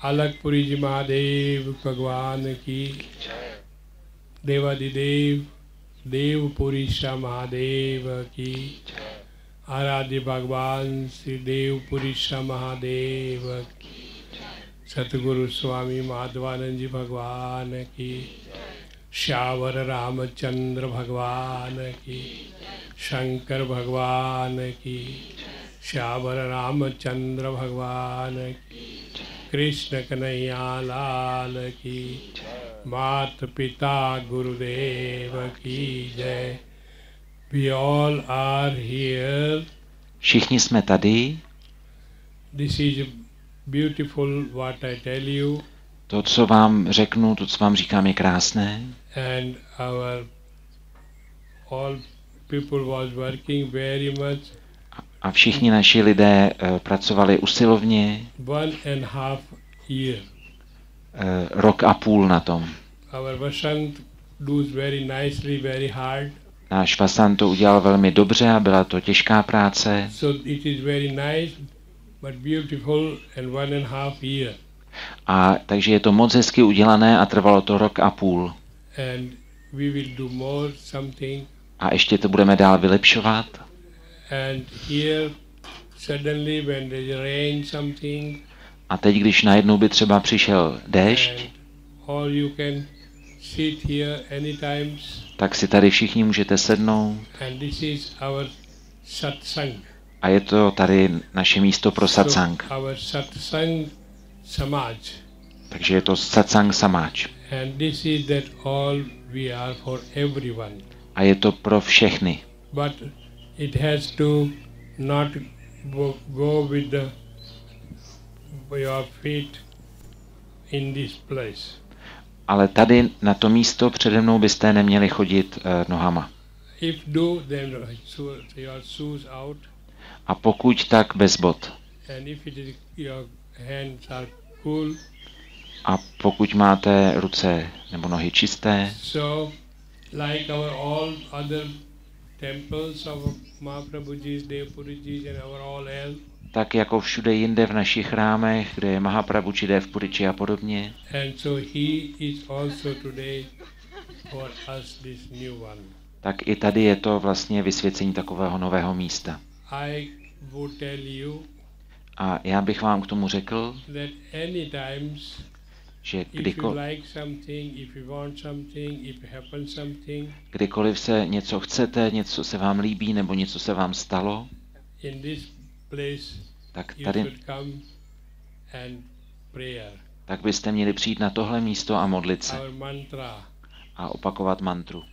अलकपुरी जी महादेव भगवान की, देवादिदेव देवपुरी शाह महादेव की, आराध्य भगवान श्री देवपुरी शाह महादेव की, सतगुरु स्वामी माधवानंद जी भगवान की, श्यावर रामचंद्र भगवान की, शंकर भगवान की, श्यावर रामचंद्र भगवान की, कृष्ण कन्हैया लाल की, मात पिता गुरुदेव की जय. We all are here. Všichni jsme tady. This is beautiful what I tell you. To, co vám řeknu, to, co vám říkám, je krásné. And our all people was working very much. A všichni naši lidé pracovali usilovně. 1.5 year. Rok a půl na tom. Our Vasant does very nicely, very hard. Náš Vasant to udělal velmi dobře a byla to těžká práce. So it is very nice, but beautiful and 1.5 year. A takže je to moc hezky udělané a trvalo to rok a půl. And we will do more something. A ještě to budeme dál vylepšovat. And here suddenly when there is rain something. A teď, když najednou by třeba přišel déšť, all you can sit here anytime. Tak si tady všichni můžete sednout. And this is our satsang. A je to tady naše místo pro satsang. So our satsang samaj. Takže je to satsang samáč. And this is that all we are for everyone. A je to pro všechny. But it has to not go with your feet in this place. Ale tady na to místo přede mnou byste neměli chodit nohama. If do, then your shoes out. A pokud tak bez bot. And if it is, your hands are cool. A pokud máte ruce nebo nohy čisté. So, like our all other temples of Mahaprabhuji's, Devpuriji's and our all else. Tak jako všude jinde v našich chrámech, kde je Mahaprabhu, Devpuriči a podobně. And so he is also today for us this new one. Tak i tady je to vlastně vysvěcení takového nového místa. I would tell you. A já bych vám k tomu řekl, That any times, že kdykoliv se něco chcete, něco se vám líbí nebo něco se vám stalo, tak tady tak byste měli přijít na tohle místo a modlit se a opakovat mantru.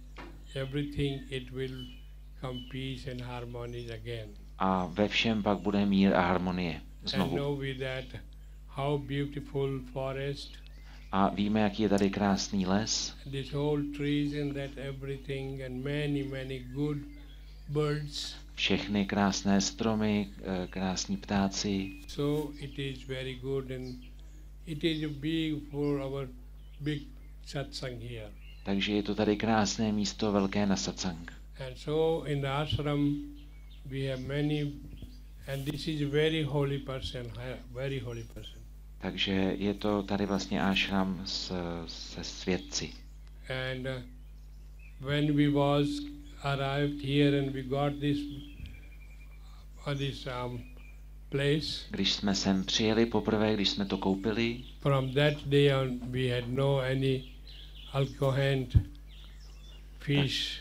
A ve všem pak bude mír a harmonie znovu. How beautiful forest. A víme, jaký je tady krásný les. This whole trees and that everything and many good birds. Všechny krásné stromy, krásní ptáci. So it is very good and it is big for our big satsang here. Takže je to tady krásné místo velké na satsang. And so in the ashram we have many, and this is very holy person, very holy person. Takže je to tady vlastně ashram se svědci. And when we was arrived here and we got this place. Když jsme sem přijeli poprvé, když jsme to koupili. From that day on we had no any alcohol, fish,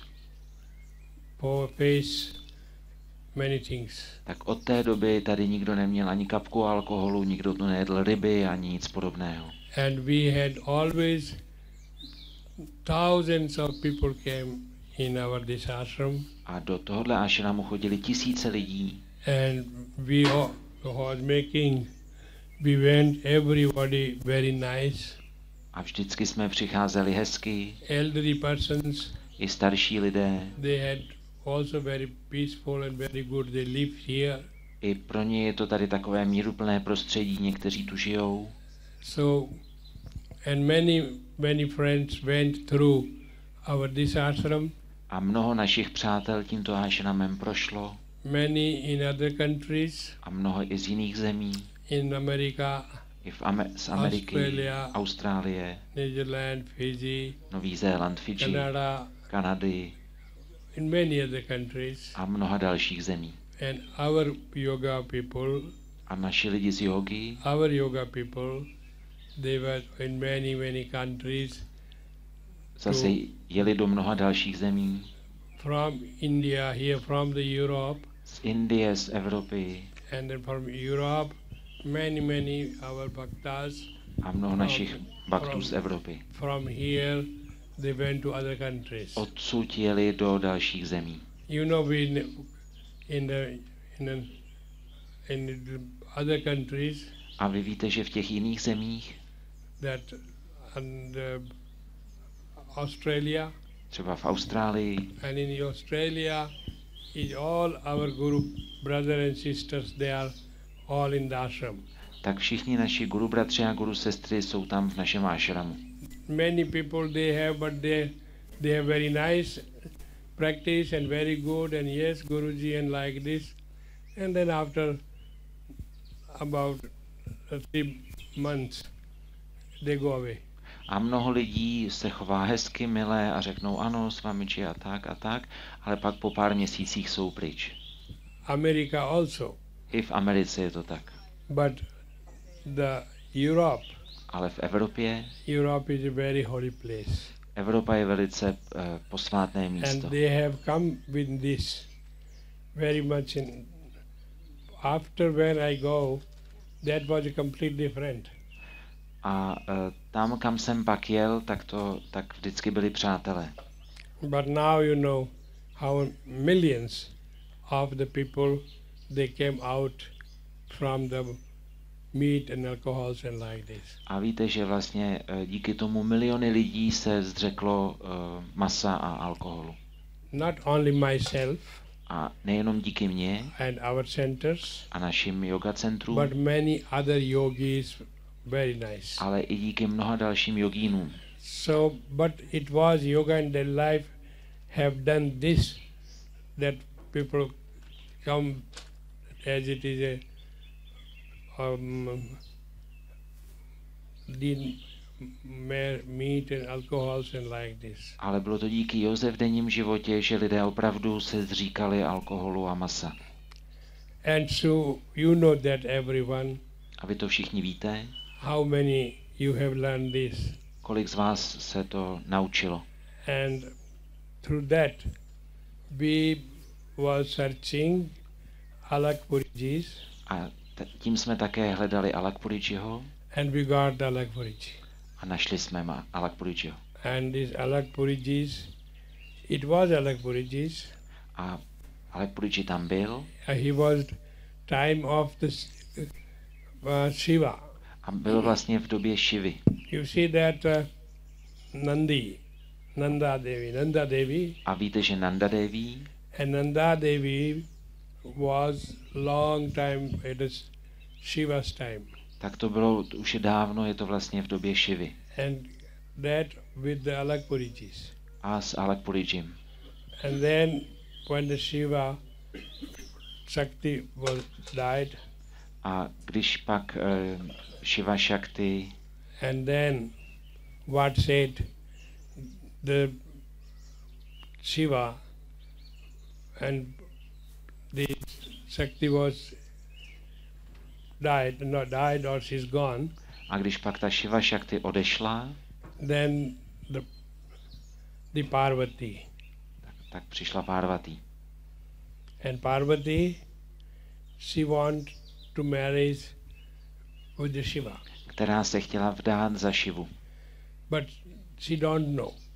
fish, many things. Tak od té doby tady nikdo neměl ani kapku alkoholu, nikdo tu nejedl ryby ani nic podobného. And we had always thousands of people came in our this ashram. A do tohohle ashramu chodili tisíce lidí. And we was making, we went everybody very nice. A vždycky jsme přicházeli hezky. Elderly persons. I starší lidé. They had also very peaceful and very good. They live here. I pro ně je to tady takové míruplné prostředí, někteří tu žijou. So, and many friends went through our this ashram. A mnoho našich přátel tímto ashramem prošlo. Many in other countries. A mnoho i z jiných zemí. In America. I z Ameriky, Austrálie, New Zealand, Fiji, Nový Zéland, Fidži, Canada, Kanady in many other countries. A mnoha dalších zemí. And our yoga people, a naši lidi z jógy, our yoga people, they were in many countries. Zase jeli do mnoha dalších zemí. From India, here from the Europe. Z Indie, z Evropy. And then from Europe, many our bhaktas. A mnoho našich bhaktů z Evropy. From here, they went to other countries. Odsud jeli do dalších zemí. You know, we in the other countries. A vy víte, že v těch jiných zemích, that and Australia, třeba v Austrálii, and in Australia is all our guru brothers and sisters, they are all in the ashram. Tak všichni naši guru bratři a guru sestry jsou tam v našem ashramu. Many people they have, but they have very nice practice and very good, and yes, Guruji and like this, and then after about 3 months they go away. A mnoho lidí se chová hezky, milé a řeknou ano, s vámi či a tak, ale pak po pár měsících jsou pryč. America also. I v Americe je to tak. But the Europe. Ale v Evropě. Europe is a very holy place. Evropa je velice posvátné místo. And they have come with this very much in. After when I go, that was a completely different. A tam, kam jsem pak jel, tak vždycky byli přátelé. But now you know how millions of the people they came out from the meat and alcohols and like this. A víte, že vlastně díky tomu miliony lidí se zřeklo masa a alkoholu. Not only myself. A nejenom díky mně and our centers, a našim yoga centrům, but many other yogis, very nice. Ale i díky mnoha dalším jogínům. So, but it was yoga and their life have done this, that people come as it is a meat and alcohols and like this. Ale bylo to díky Józe v denním životě, že lidé opravdu se zříkali alkoholu a masa. And so you know that everyone. A vy to všichni víte? How many you have learned this? Kolik z vás se to naučilo? And through that we was searching Alakpuriji. A tím jsme také hledali Alakpurijiho. And we got Alakpuriji. A našli jsme Alakpurijiho. And this Alakpuriji, it was Alakpuriji. A Alakpuriji tam byl. He was time of the Shiva. A byl vlastně v době Šivy. You see that Nanda Devi. A víte, že Nanda Devi. And Nanda Devi was long time at Shiva's time. Tak to bylo už dávno, je to vlastně v době Šivy. And that with the Alakpurijis. A s Alakpurijim. And then when the Shiva Shakti was died. A když pak Shiva Shakti. And then what said the Shiva and the Shakti was died or she's gone. A když pak ta Shiva Shakti odešla, then the Parvati. Tak přišla Parvati. And Parvati, she want to marry with the Shiva. Která se chtěla vdát za Shivu. But she don't know.